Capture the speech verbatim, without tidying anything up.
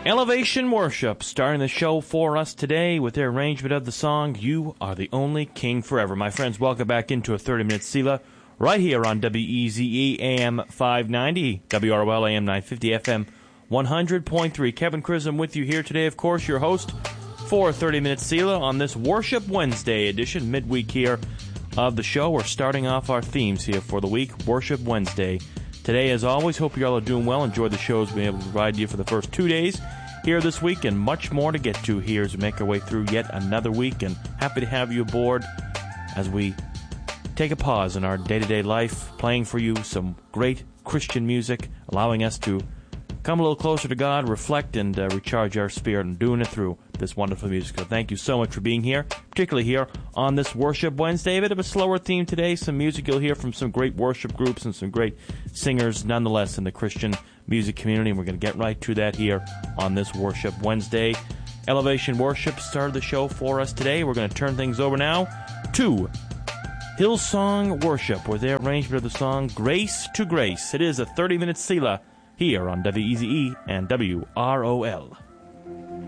Elevation Worship starting the show for us today with their arrangement of the song, You Are the Only King Forever. My friends, welcome back into a thirty-minute Sela right here on W E Z E A M five ninety, W R O L A M nine fifty, F M one hundred point three. Kevin Chisholm with you here today, of course, your host for thirty-minute Sela on this Worship Wednesday edition, midweek here of the show. We're starting off our themes here for the week, Worship Wednesday. Today, as always, hope you all are doing well. Enjoy the shows we've been able to provide you for the first two days here this week, and much more to get to here as we make our way through yet another week. And happy to have you aboard as we take a pause in our day-to-day life, playing for you some great Christian music, allowing us to come a little closer to God, reflect, and uh, recharge our spirit, and doing it through this wonderful music. So thank you so much for being here, particularly here on this Worship Wednesday. A bit of a slower theme today, some music you'll hear from some great worship groups and some great singers nonetheless in the Christian music community, and we're going to get right to that here on this Worship Wednesday. Elevation Worship started the show for us today. We're going to turn things over now to Hillsong Worship with their arrangement of the song Grace to Grace. It is a thirty-minute Sela here on W E Z E and W R O L.